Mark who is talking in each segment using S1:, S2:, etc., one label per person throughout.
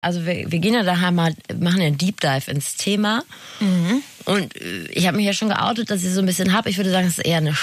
S1: Also wir gehen ja daheim mal, machen ja einen Deep Dive ins Thema. Mhm. Und ich habe mich ja schon geoutet, dass ich so ein bisschen habe. Ich würde sagen, es ist eher ein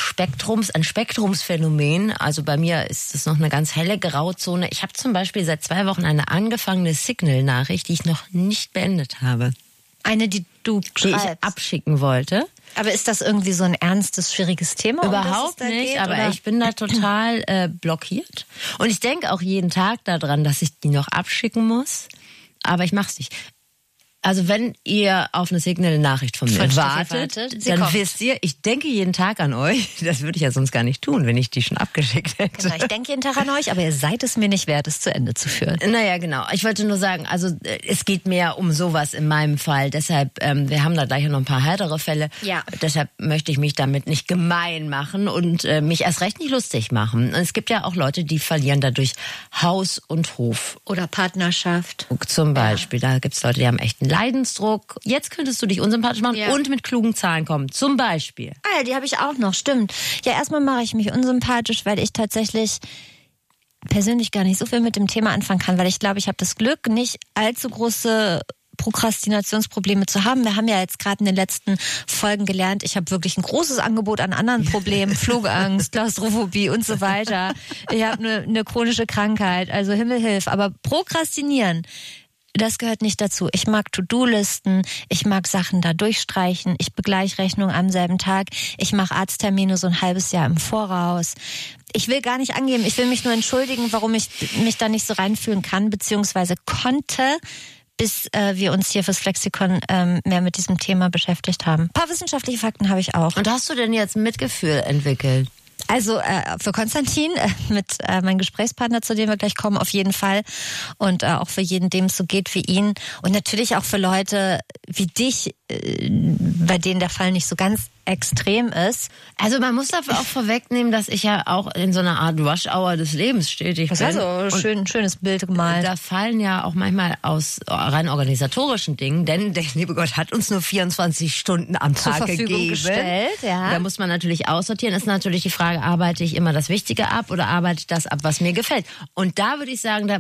S1: Spektrumsphänomen. Also bei mir ist es noch eine ganz helle Grauzone. Ich habe zum Beispiel seit 2 Wochen eine angefangene Signal-Nachricht, die ich noch nicht beendet habe.
S2: Eine, die du schreibst.
S1: Die ich abschicken wollte.
S2: Aber ist das irgendwie so ein ernstes, schwieriges Thema?
S1: Überhaupt nicht, geht, aber oder? Ich bin da total blockiert. Und ich denke auch jeden Tag daran, dass ich die noch abschicken muss. Aber ich mach's nicht. Also wenn ihr auf eine Signal-Nachricht von mir wartet, dann kommt. Wisst ihr, ich denke jeden Tag an euch. Das würde ich ja sonst gar nicht tun, wenn ich die schon abgeschickt hätte.
S2: Genau, ich denke jeden Tag an euch, aber ihr seid es mir nicht wert, es zu Ende zu führen.
S1: Naja, genau. Ich wollte nur sagen, also es geht mehr um sowas in meinem Fall. Deshalb, wir haben da gleich noch ein paar härtere Fälle.
S2: Ja.
S1: Deshalb möchte ich mich damit nicht gemein machen und mich erst recht nicht lustig machen. Und es gibt ja auch Leute, die verlieren dadurch Haus und Hof.
S2: Oder Partnerschaft.
S1: Zum Beispiel. Ja. Da gibt es Leute, die haben echt einen Leidensdruck. Jetzt könntest du dich unsympathisch machen und mit klugen Zahlen kommen. Zum Beispiel.
S2: Ah ja, die habe ich auch noch, stimmt. Ja, erstmal mache ich mich unsympathisch, weil ich tatsächlich persönlich gar nicht so viel mit dem Thema anfangen kann, weil ich glaube, ich habe das Glück, nicht allzu große Prokrastinationsprobleme zu haben. Wir haben ja jetzt gerade in den letzten Folgen gelernt, ich habe wirklich ein großes Angebot an anderen Problemen, Flugangst, Klaustrophobie und so weiter. Ich habe eine chronische Krankheit, also Himmel hilf. Aber Prokrastinieren, das gehört nicht dazu. Ich mag To-Do-Listen, ich mag Sachen da durchstreichen, ich begleiche Rechnungen am selben Tag, ich mache Arzttermine so ein halbes Jahr im Voraus. Ich will gar nicht angeben, ich will mich nur entschuldigen, warum ich mich da nicht so reinfühlen kann, beziehungsweise konnte, bis wir uns hier fürs Flexikon mehr mit diesem Thema beschäftigt haben. Ein paar wissenschaftliche Fakten habe ich auch.
S1: Und hast du denn jetzt Mitgefühl entwickelt?
S2: Also für Konstantin, mit meinem Gesprächspartner, zu dem wir gleich kommen, auf jeden Fall. Und auch für jeden, dem es so geht wie ihn. Und natürlich auch für Leute wie dich, bei denen der Fall nicht so ganz extrem ist.
S1: Also man muss dafür auch vorwegnehmen, dass ich ja auch in so einer Art Rush-Hour des Lebens stetig bin.
S2: Das ist also ein schönes Bild gemalt.
S1: Da fallen ja auch manchmal aus rein organisatorischen Dingen, denn der liebe Gott hat uns nur 24 Stunden am Tag
S2: zur Verfügung gestellt. Ja.
S1: Da muss man natürlich aussortieren. Ist natürlich die Frage, arbeite ich immer das Wichtige ab oder arbeite ich das ab, was mir gefällt? Und da würde ich sagen,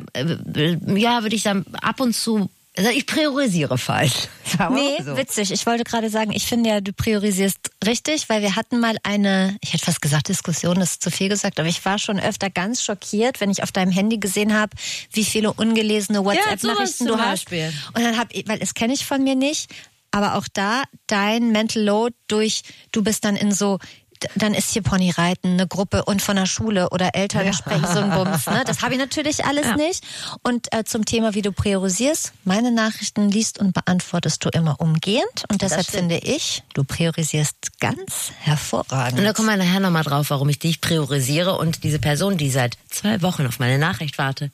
S1: würde ich dann ab und zu, also ich priorisiere falsch.
S2: Nee, so. Witzig. Ich wollte gerade sagen, ich finde ja, du priorisierst richtig, weil wir hatten mal ich hätte fast gesagt Diskussion, das ist zu viel gesagt, aber ich war schon öfter ganz schockiert, wenn ich auf deinem Handy gesehen habe, wie viele ungelesene WhatsApp-Nachrichten du hast. Und dann weil das kenne ich von mir nicht, aber auch da dein Mental Load du bist dann in so, dann ist hier Ponyreiten, eine Gruppe und von der Schule oder Elterngespräche, so ein Bums. Ne? Das habe ich natürlich alles nicht. Und zum Thema, wie du priorisierst, meine Nachrichten liest und beantwortest du immer umgehend. Und deshalb finde ich, du priorisierst ganz hervorragend.
S1: Und da kommen wir nachher nochmal drauf, warum ich dich priorisiere und diese Person, die seit 2 Wochen auf meine Nachricht warte,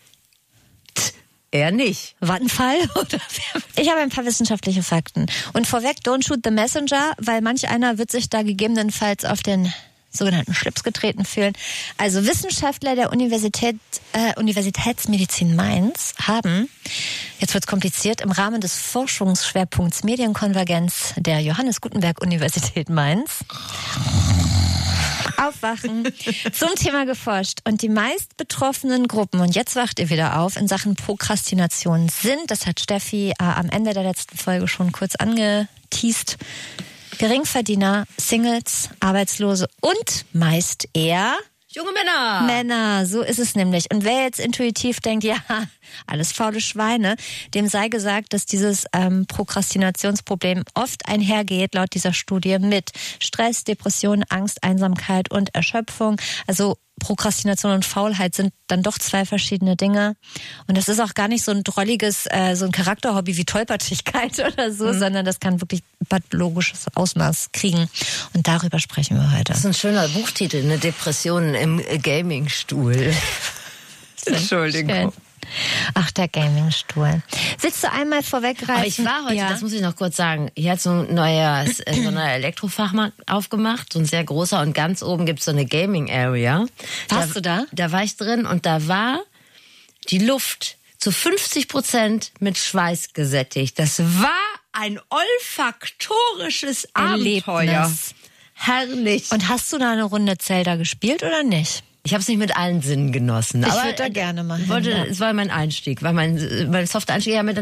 S1: eher nicht.
S2: Vattenfall? Ich habe ein paar wissenschaftliche Fakten. Und vorweg, don't shoot the messenger, weil manch einer wird sich da gegebenenfalls auf den sogenannten Schlips getreten fühlen. Also Wissenschaftler der Universitätsmedizin Mainz haben, jetzt wird's kompliziert, im Rahmen des Forschungsschwerpunkts Medienkonvergenz der Johannes Gutenberg Universität Mainz Aufwachen zum Thema geforscht. Und die meist betroffenen Gruppen, und jetzt wacht ihr wieder auf, in Sachen Prokrastination sind, das hat Steffi am Ende der letzten Folge schon kurz angeteast, Geringverdiener, Singles, Arbeitslose und meist eher
S1: junge Männer.
S2: Männer, so ist es nämlich. Und wer jetzt intuitiv denkt, ja, alles faule Schweine, dem sei gesagt, dass dieses Prokrastinationsproblem oft einhergeht, laut dieser Studie, mit Stress, Depression, Angst, Einsamkeit und Erschöpfung. Also Prokrastination und Faulheit sind dann doch 2 verschiedene Dinge. Und das ist auch gar nicht so ein drolliges, so ein Charakterhobby wie Tollpatschigkeit oder so, sondern das kann wirklich pathologisches Ausmaß kriegen. Und darüber sprechen wir heute.
S1: Das ist ein schöner Buchtitel, eine Depression im Gamingstuhl. Entschuldigung.
S2: Schön. Ach, der Gamingstuhl. Willst du einmal vorweggreifen?
S1: Aber ich war heute, das muss ich noch kurz sagen, hier hat so ein neuer Elektrofachmarkt aufgemacht, so ein sehr großer, und ganz oben gibt's so eine Gaming-Area.
S2: Warst du da?
S1: Da war ich drin und da war die Luft zu 50% mit Schweiß gesättigt. Das war ein olfaktorisches Abenteuer.
S2: Erlebnis.
S1: Herrlich.
S2: Und hast du da eine Runde Zelda gespielt oder nicht?
S1: Ich habe es nicht mit allen Sinnen genossen.
S2: Ich würde da gerne mal hin.
S1: Es war mein Einstieg, war mein softer Einstieg. Ja, mit